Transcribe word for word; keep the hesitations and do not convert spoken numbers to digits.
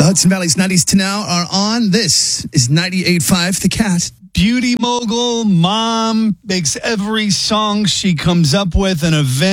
Hudson Valley's nineties to now are on. This is ninety-eight point five The Cat. Beauty mogul, mom, makes every song she comes up with an event.